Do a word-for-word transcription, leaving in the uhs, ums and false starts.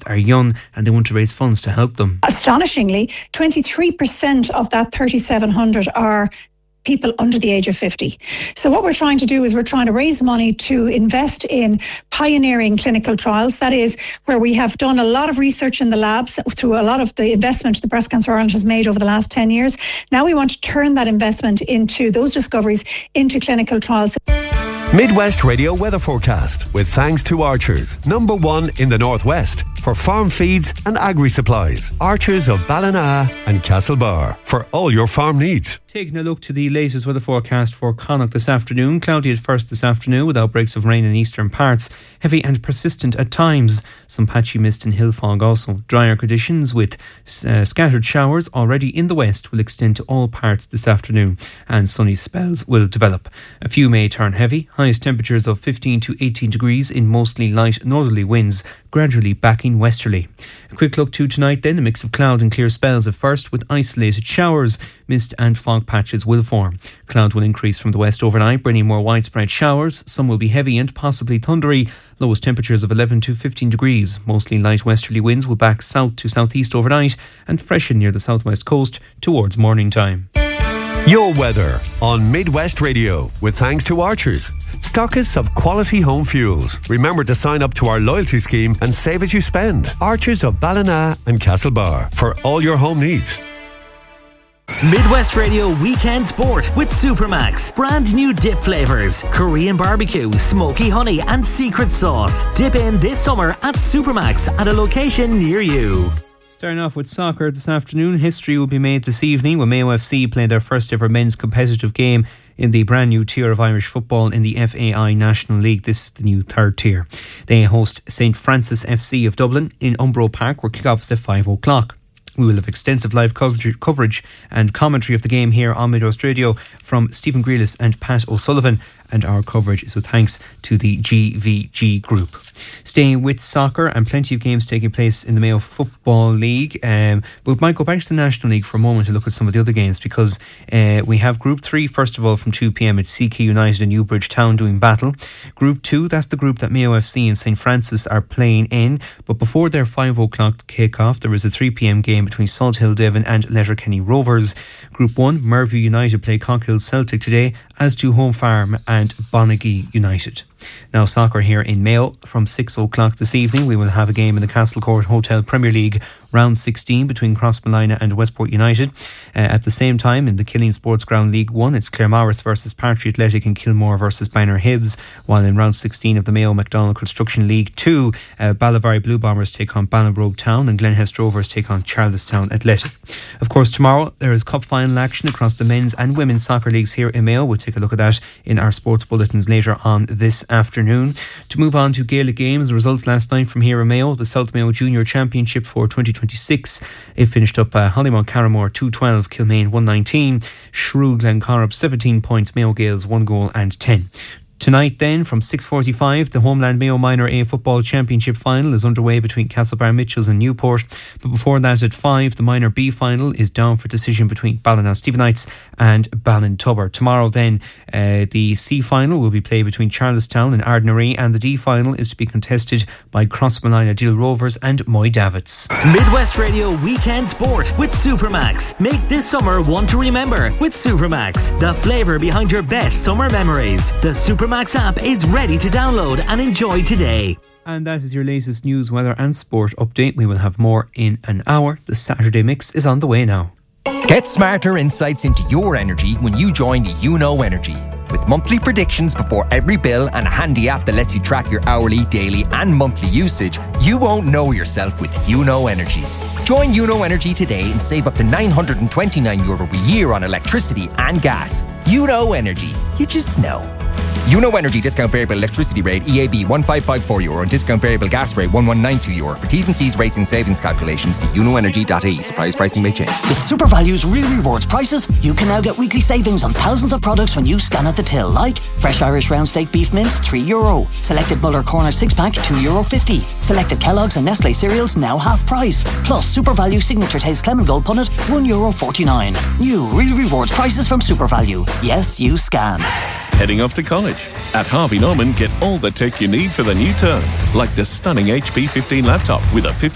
are young and they want to raise funds to help them. Astonishingly, twenty-three percent of that thirty-seven hundred are people under the age of fifty. So what we're trying to do is we're trying to raise money to invest in pioneering clinical trials. That is where we have done a lot of research in the labs through a lot of the investment the Breast Cancer Ireland has made over the last ten years. Now we want to turn that investment into those discoveries into clinical trials. Midwest Radio weather forecast with thanks to Archers, number one in the northwest for farm feeds and agri supplies. Archers of Ballina and Castlebar for all your farm needs. Taking a look to the latest weather forecast for Connacht this afternoon. Cloudy at first this afternoon with outbreaks of rain in eastern parts. Heavy and persistent at times. Some patchy mist and hill fog also. Drier conditions with uh, scattered showers already in the west will extend to all parts this afternoon, and sunny spells will develop. A few may turn heavy. Highest temperatures of fifteen to eighteen degrees in mostly light northerly winds, gradually backing westerly. A quick look to tonight then. A mix of cloud and clear spells at first with isolated showers. Mist and fog patches will form. Cloud will increase from the west overnight, bringing more widespread showers. Some will be heavy and possibly thundery. Lowest temperatures of eleven to fifteen degrees. Mostly light westerly winds will back south to southeast overnight and freshen near the southwest coast towards morning time. Your weather on Midwest Radio with thanks to Archers, stockists of quality home fuels. Remember to sign up to our loyalty scheme and save as you spend. Archers of Ballina and Castlebar for all your home needs. Midwest Radio Weekend Sport with Supermax. Brand new dip flavours. Korean barbecue, smoky honey and secret sauce. Dip in this summer at Supermax at a location near you. Starting off with soccer this afternoon, history will be made this evening when Mayo F C play their first ever men's competitive game in the brand new tier of Irish football in the F A I National League. This is the new third tier. They host Saint Francis F C of Dublin in Umbro Park, where kick-off is at five o'clock. We will have extensive live coverage, coverage and commentary of the game here on Midwest Radio from Stephen Grealis and Pat O'Sullivan, and our coverage is with thanks to the G V G Group. Staying with soccer, and plenty of games taking place in the Mayo Football League, um, but we might go back to the National League for a moment to look at some of the other games, because uh, we have Group three first of all from two p.m. at C K United and Newbridge Town doing battle. Group two, that's the group that Mayo F C and Saint Francis are playing in, but before their five o'clock kick-off there is a three p.m. game between Salt Hill Devon and Letterkenny Rovers. Group one, Merview United play Cockhill Celtic today, as do Home Farm and Bonaghy United. Now soccer here in Mayo from six o'clock this evening. We will have a game in the Castlecourt Hotel Premier League round sixteen between Crossmolina and Westport United. Uh, at the same time in the Killeen Sports Ground League one, it's Claremorris versus Partry Athletic and Kilmore versus Banner Hibs, while in round sixteen of the Mayo MacDonald Construction League two, uh, Ballivary Blue Bombers take on Ballinrobe Town and Glenhest Rovers take on Charlestown Athletic. Of course, tomorrow there is cup final action across the men's and women's soccer leagues here in Mayo. We'll take a look at that in our sports bulletins later on this afternoon. To move on to Gaelic games, the results last night from here in Mayo. The South Mayo Junior Championship for twenty twenty-six, it finished up uh, Hollymount Carramore two twelve, Kilmaine one nineteen, Shrew Glencorrib seventeen points, Mayo Gales one goal and ten. Tonight then from six forty-five, the Homeland Mayo Minor A Football Championship final is underway between Castlebar Mitchells and Newport. But before that at five, the Minor B final is down for decision between Ballina-Stephenites and Ballintubber. Tomorrow then uh, the C final will be played between Charlestown and Ardnaree, and the D final is to be contested by Crossmolina Dill Rovers and Moy Davits. Midwest Radio Weekend Sport with Supermax. Make this summer one to remember with Supermax, the flavour behind your best summer memories. The Supermax Max app is ready to download and enjoy today. And that is your latest news, weather and sport update. We will have more in an hour. The Saturday Mix is on the way now. Get smarter insights into your energy when you join You Know Energy. With monthly predictions before every bill and a handy app that lets you track your hourly, daily and monthly usage, you won't know yourself with You Know Energy. Join You Know Energy today and save up to nine hundred twenty-nine euro a year on electricity and gas. You Know Energy. You just know. You Know Energy discount variable electricity rate E A B one five five four euro and discount variable gas rate one one nine two euro. For T's and C's rates and savings calculations, see you know energy dot I E. Surprise pricing may change. With SuperValue's Real Rewards prices, you can now get weekly savings on thousands of products when you scan at the till, like fresh Irish round steak beef mince, three euro. Selected Muller Corner six pack, two euro fifty. Selected Kellogg's and Nestle cereals, now half price. Plus SuperValue Signature Taste Clement Gold Punnet, one euro forty-nine. New Real Rewards prices from SuperValue. Yes, you scan. Heading off to college? At Harvey Norman, get all the tech you need for the new term, like the stunning H P fifteen laptop with a fifty